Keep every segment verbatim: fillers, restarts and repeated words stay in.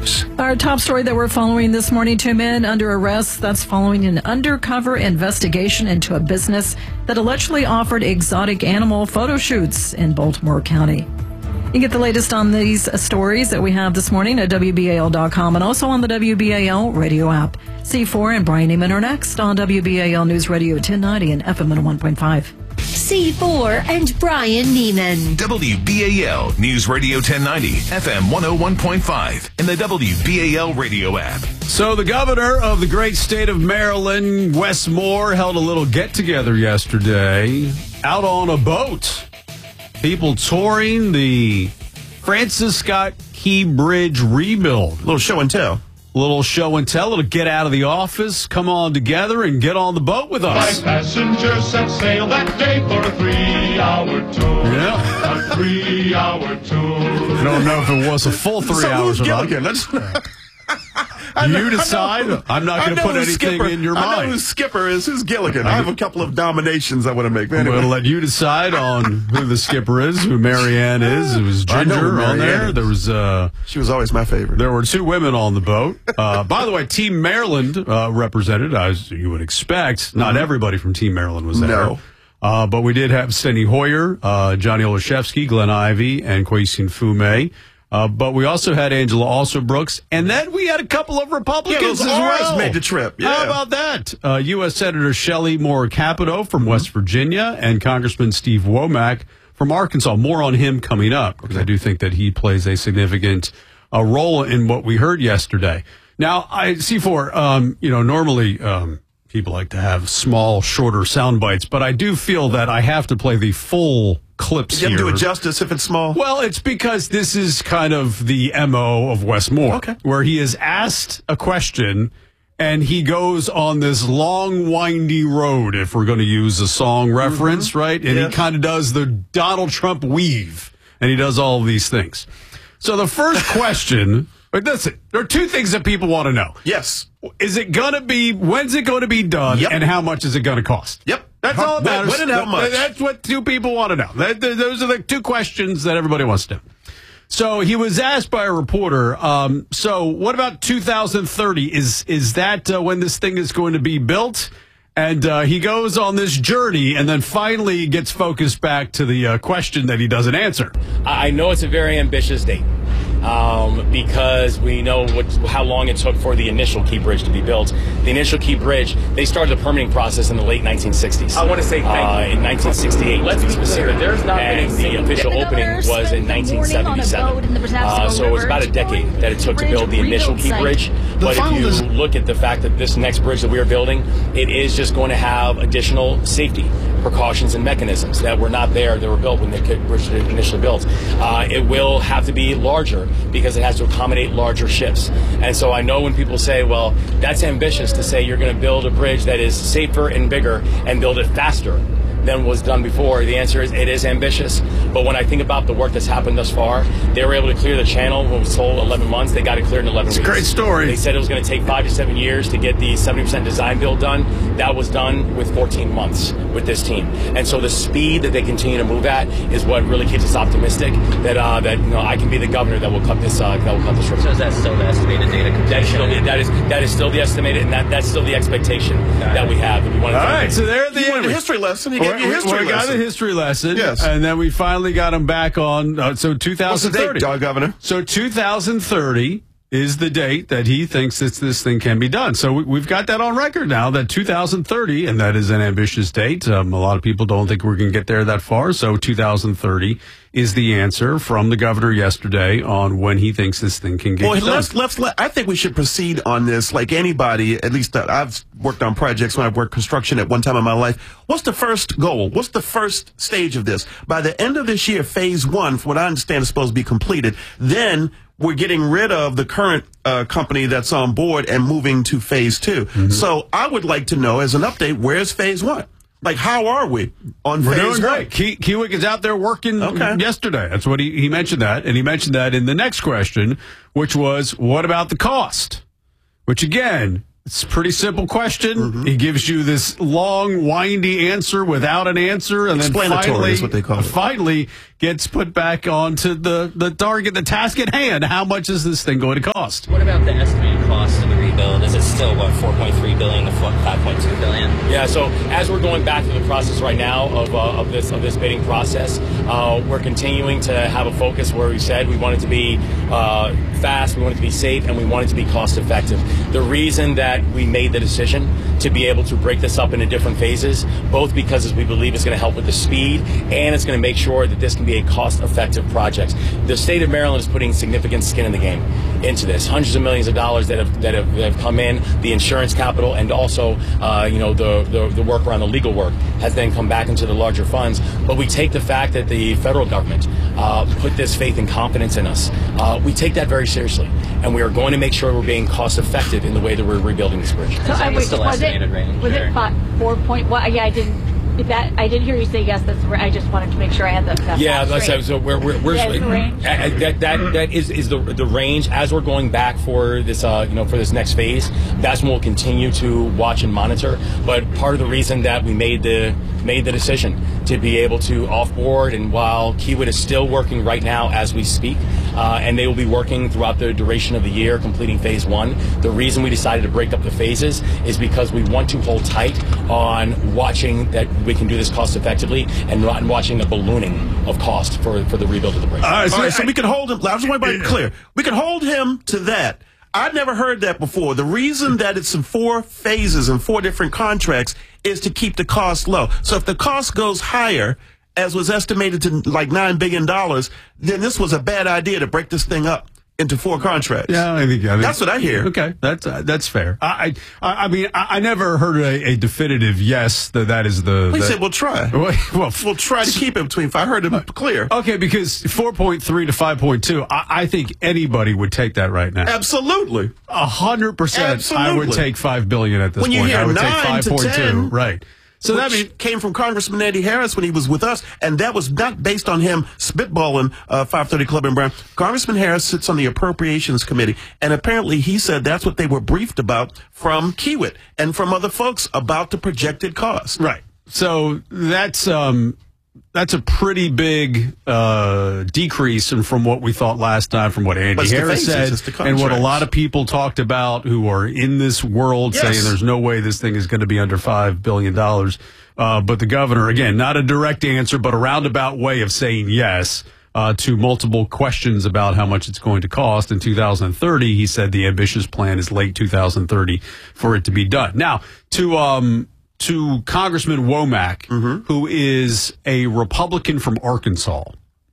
News. Our top story that we're following this morning, two men under arrest. That's following an undercover investigation into a business that allegedly offered exotic animal photo shoots in Baltimore County. You can get the latest on these stories that we have this morning at W B A L dot com and also on the W B A L radio app. C four and Brian Neiman are next on W B A L News Radio ten ninety and F M one oh one point five. C four and Brian Neiman. W B A L News Radio ten ninety, F M one oh one point five, and the W B A L radio app. So the governor of the great state of Maryland, Wes Moore, held a little get-together yesterday out on a boat. People touring the Francis Scott Key Bridge rebuild. A little show and tell. Little show and tell. Little get out of the office, come on together, and get on the boat with us. Five passengers set sail that day for a three-hour tour. Yeah. A three-hour tour. I don't know if it was a full three so hours or not. Gilligan? Let's, You decide. I'm not going to put anything skipper, in your I know mind. who skipper is. Who's Gilligan? I have a couple of nominations I want to make. I'm Anyway. going to let you decide on who the skipper is, who Marianne is. It was I know who Ginger on Marianne there. is. There was uh, She was always my favorite. there were two women on the boat. Uh, by the way, Team Maryland uh, represented, as you would expect. Not everybody from Team Maryland was there. No. Uh, but we did have Steny Hoyer, uh, Johnny Olszewski, Glenn Ivey, and Kwesi Fume. Uh, but we also had Angela Alsobrooks, and then we had a couple of Republicans Yeah, those as R's well. made the trip. Yeah. How about that? Uh, U S Senator Shelley Moore Capito from West Virginia and Congressman Steve Womack from Arkansas. More on him coming up, because I do think that he plays a significant uh, role in what we heard yesterday. Now, I C four, um, you know, normally um, people like to have small, shorter sound bites, but I do feel that I have to play the full clips You have here. to do it justice if it's small. Well, it's because this is kind of the M O of Wes Moore, Okay. where he is asked a question and he goes on this long, windy road, if we're going to use a song reference, mm-hmm. right? And Yes. he kind of does the Donald Trump weave, and he does all of these things. So the first question, but listen, there are two things that people want to know. Yes. Is it going to be, when's it going to be done, Yep. and how much is it going to cost? Yep. That's How- all that matters. when and how much? That's what two people want to know. That, th- those are the two questions that everybody wants to know. So he was asked by a reporter, um, so what about two thousand thirty? Is is that uh, when this thing is going to be built? And uh, he goes on this journey and then finally gets focused back to the uh, question that he doesn't answer. I know it's a very ambitious date um, because we know what, how long it took for the initial Key Bridge to be built. The initial Key Bridge, they started the permitting process in the late nineteen sixties. I want to say thank uh, you. In nineteen sixty-eight, Let's to be be clear, specific. there's not been and a the single- official The opening governor was in spent the nineteen morning on a boat seventy-seven. in the Patapsco Uh, so it was River about a to decade that it took to bridge build the initial rebuild Key site. Bridge. The But if you founders- look at the fact that this next bridge that we are building, it is just going to have additional safety precautions and mechanisms that were not there that were built when the bridge was initially built. Uh, it will have to be larger because it has to accommodate larger ships. And so I know when people say, well, that's ambitious to say you're going to build a bridge that is safer and bigger and build it faster than was done before. The answer is it is ambitious. But when I think about the work that's happened thus far, they were able to clear the channel when it was told eleven months. They got it cleared in eleven It's a weeks. great story. They said it was going to take five to seven years to get the seventy percent design build done. That was done with fourteen months with this team. And so the speed that they continue to move at is what really keeps us optimistic that uh, that you know I can be the governor that will cut this uh, that will cut this river. So is that still the estimated date of That is still completion? the, that is that is still the estimated, and that, that's still the expectation that we have. If we want to All right, so there the You wanted a history lesson. He gave you a we, history we got lesson. a history lesson, Yes. and then we finally got him back on. Uh, so two What's the thousand thirty, date, uh, Governor? So two thousand thirty is the date that he thinks that this thing can be done. So we, we've got that on record now, that two thousand thirty, and that is an ambitious date. Um, a lot of people don't think we're going to get there that far. So two thousand thirty is the answer from the governor yesterday on when he thinks this thing can get Well, done. let's, let's let, I think we should proceed on this like anybody, at least uh, I've worked on projects when I've worked construction at one time in my life. What's the first goal? What's the first stage of this? By the end of this year, phase one, from what I understand, is supposed to be completed. Then we're getting rid of the current uh, company that's on board and moving to phase two. Mm-hmm. So I would like to know, as an update, where's phase one? Like, how are we on We're phase doing one? great. Key, Keywick is out there working Okay. yesterday. That's what he, he mentioned that. And he mentioned that in the next question, which was, what about the cost? Which, again, it's a pretty simple question. Mm-hmm. He gives you this long, windy answer without an answer. And then Explanatory finally, is what they call it. finally gets put back onto the, the target, the task at hand. How much is this thing going to cost? What about the estimated cost of the rebuild? Is it still, what, four point three billion dollars to five point two billion dollars? Yeah, so as we're going back through the process right now of, uh, of this of this bidding process, uh, we're continuing to have a focus where we said we want it to be uh, fast, we want it to be safe, and we want it to be cost effective. The reason that we made the decision to be able to break this up into different phases, both because we believe it's going to help with the speed and it's going to make sure that this can be a cost-effective project. The state of Maryland is putting significant skin in the game into this. Hundreds of millions of dollars that have that have, that have come in, the insurance capital, and also uh, you know the, the the work around the legal work has then come back into the larger funds. But we take the fact that the federal government uh, put this faith and confidence in us. Uh, we take that very seriously, and we are going to make sure we're being cost-effective in the way that we're rebuilding this bridge. So I was, was it range, was or? it five, four point? Well, yeah, I didn't. If that I did hear you say yes. That's right. I just wanted to make sure I had the. the yeah, that's so, so we're we're, we're yeah, the range. uh, that that that is is the the range as we're going back for this uh you know for this next phase. That's when we'll continue to watch and monitor. But part of the reason that we made the made the decision to be able to offboard, and while Kiewit is still working right now as we speak, uh, and they will be working throughout the duration of the year, completing phase one. The reason we decided to break up the phases is because we want to hold tight on watching that we can do this cost effectively and not watching a ballooning of cost for, for the rebuild of the bridge. All right, so, All right, so we can hold him. I just want to be clear. We can hold him to that. I'd never heard that before. The reason that it's in four phases and four different contracts is to keep the cost low. So if the cost goes higher, as was estimated to like nine billion dollars, then this was a bad idea to break this thing up into four contracts. Yeah, I think, I think that's what I hear. Okay, that's uh, that's fair. I I, I mean, I, I never heard a, a definitive yes that that is the. We that, said we'll try. Well, well, we'll try to keep it between. If I heard it clear. Okay, because four point three to five point two, I, I think anybody would take that right now. Absolutely, a hundred percent. I would take five billion at this when point. You hear I would nine take five point two. Right. So that mean, came from Congressman Eddie Harris when he was with us, and that was not based on him spitballing uh, five thirty Club and Brown. Congressman Harris sits on the Appropriations Committee, and apparently he said that's what they were briefed about from Kiewit and from other folks about the projected cost. Right. So that's um, that's a pretty big uh, decrease in, from what we thought last time, from what Andy Harris said, and what a lot of people talked about who are in this world, yes, saying there's no way this thing is going to be under five billion dollars. Uh, but the governor, again, not a direct answer, but a roundabout way of saying yes uh, to multiple questions about how much it's going to cost. In two thousand thirty, he said the ambitious plan is late two thousand thirty for it to be done. Now, to... Um, to Congressman Womack, mm-hmm. who is a Republican from Arkansas.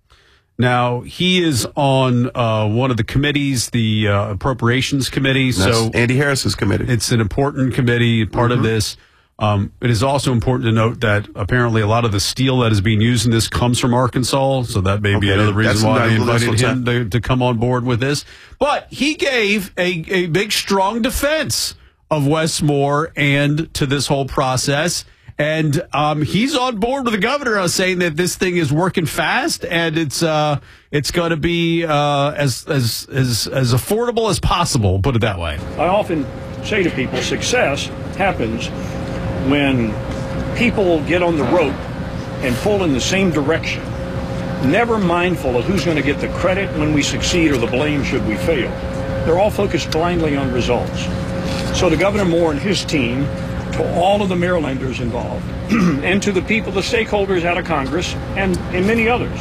Now, he is on uh, one of the committees, the uh, Appropriations Committee. That's so Andy Harris's committee. It's an important committee, part mm-hmm. of this. Um, it is also important to note that apparently a lot of the steel that is being used in this comes from Arkansas, so that may be okay, another reason why they invited him to, to come on board with this. But he gave a, a big, strong defense of Wes Moore and to this whole process. And um, he's on board with the governor uh, saying that this thing is working fast and it's uh, it's going to be uh, as, as as as affordable as possible. Put it that way. I often say to people, success happens when people get on the rope and pull in the same direction, never mindful of who's going to get the credit when we succeed or the blame should we fail. They're all focused blindly on results. So to Governor Moore and his team, to all of the Marylanders involved, and to the people, the stakeholders out of Congress, and, and many others,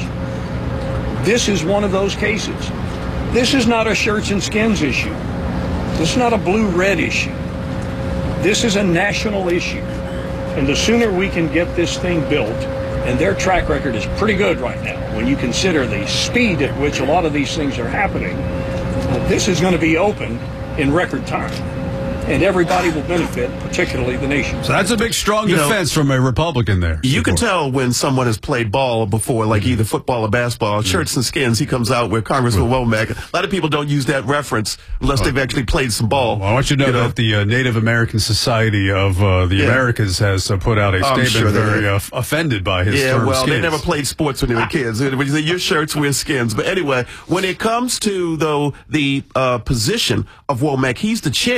this is one of those cases. This is not a shirts and skins issue. This is not a blue-red issue. This is a national issue. And the sooner we can get this thing built, and their track record is pretty good right now, when you consider the speed at which a lot of these things are happening, this is going to be open in record time. And everybody will benefit, particularly the nation. So that's a big, strong you defense know, from a Republican there. You before. can tell when someone has played ball before, like either football or basketball. Mm-hmm. Shirts and skins, he comes out with Congressman Womack. A lot of people don't use that reference unless oh. they've actually played some ball. Well, I want you to know, you know? that the uh, Native American Society of uh, the yeah. Americas has uh, put out a statement sure very uh, offended by his Yeah, term well, skins. They never played sports when they were kids. When you say your shirts, wear skins. But anyway, when it comes to, though, the uh, position of Womack, he's the chair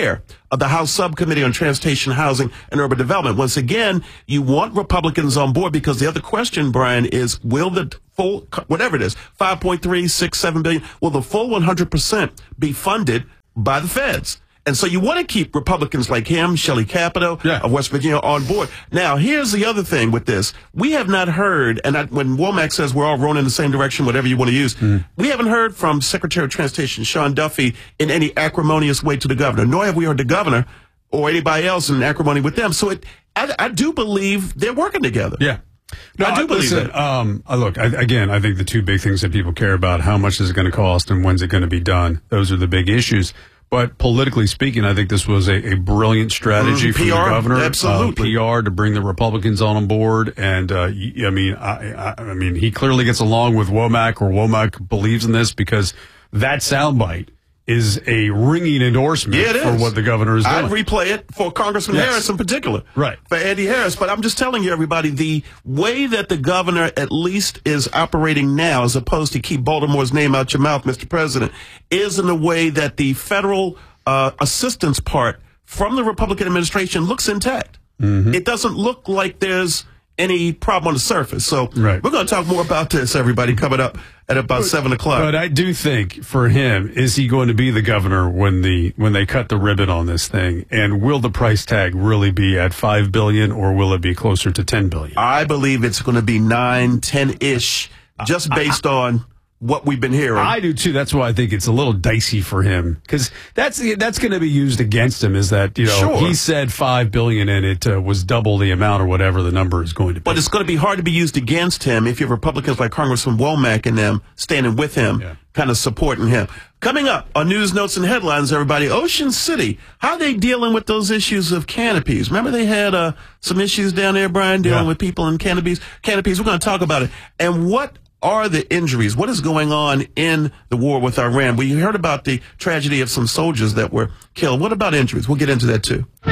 of the House Subcommittee on Transportation, Housing, and Urban Development. Once again, you want Republicans on board because the other question, Brian, is will the full, whatever it is, five point three, six, seven billion, will the full one hundred percent be funded by the feds? And so you want to keep Republicans like him, Shelley Capito yeah. of West Virginia, on board. Now, here's the other thing with this. We have not heard, and I, when Womack says we're all rowing in the same direction, whatever you want to use, mm. we haven't heard from Secretary of Transportation Sean Duffy in any acrimonious way to the governor, nor have we heard the governor or anybody else in acrimony with them. So it, I, I do believe they're working together. Yeah. No, I do I, believe listen, that. Um, look, I, again, I think the two big things that people care about, how much is it going to cost and when's it going to be done? Those are the big issues. But politically speaking, I think this was a, a brilliant strategy mm, for P R, the governor. absolutely. Uh, P R to bring the Republicans on board. And, uh, I mean, I, I, I mean, he clearly gets along with Womack, or Womack believes in this, because that soundbite is a ringing endorsement yeah, it for is. what the governor is doing. I'd replay it for Congressman yes. Harris in particular. Right. For Andy Harris. But I'm just telling you, everybody, the way that the governor at least is operating now, as opposed to keep Baltimore's name out your mouth, Mister President, is in a way that the federal uh, assistance part from the Republican administration looks intact. Mm-hmm. It doesn't look like there's any problem on the surface. So right. we're going to talk more about this, everybody, coming up at about but, seven o'clock. But I do think for him, is he going to be the governor when the when they cut the ribbon on this thing? And will the price tag really be at five billion dollars, or will it be closer to ten billion dollars? I believe it's going to be nine, ten-ish, just based uh, on what we've been hearing. I do too. That's why I think it's a little dicey for him, because that's that's going to be used against him. Is that, you know, sure. he said five billion and it uh, was double the amount or whatever the number is going to be. But it's going to be hard to be used against him if you have Republicans like Congressman Womack and them standing with him, yeah. kind of supporting him. Coming up on News, Notes, and Headlines, everybody, Ocean City. How are they dealing with those issues of canopies? Remember they had uh, some issues down there, Brian, dealing yeah. with people in canopies. Canopies. We're going to talk about it. And what are the injuries? What is going on in the war with Iran? We heard about the tragedy of some soldiers that were killed. What about injuries? We'll get into that too.